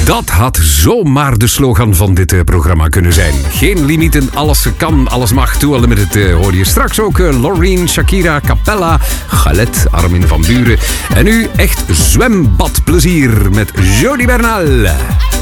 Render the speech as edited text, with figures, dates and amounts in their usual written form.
Dat had zomaar de slogan van dit programma kunnen zijn. Geen limieten, alles kan, alles mag. Too Unlimited hoor je straks ook. Loreen, Shakira, Capella, Galet, Armin van Buuren. En nu echt zwembadplezier met Jody Bernal.